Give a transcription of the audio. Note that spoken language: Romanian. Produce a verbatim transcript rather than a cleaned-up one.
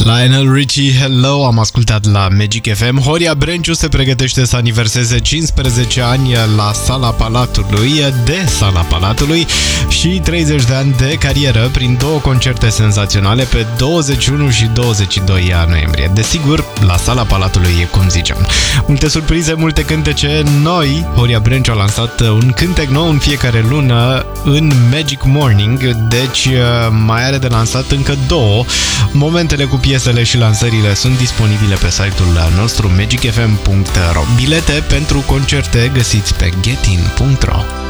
Lionel Richie, Hello, am ascultat la Magic F M. Horia Brenciu se pregătește să aniverseze cincisprezece ani la Sala Palatului, de Sala Palatului și treizeci de ani de carieră prin două concerte senzaționale pe douăzeci și unu și douăzeci și doi noiembrie. Desigur, la Sala Palatului, cum ziceam. Multe surprize, multe cântece noi. Horia Brenciu a lansat un cântec nou în fiecare lună în Magic Morning, deci mai are de lansat încă două. Momentele cu piesele și lansările sunt disponibile pe site-ul nostru magic f m punct ro. Bilete pentru concerte găsiți pe getin punct ro.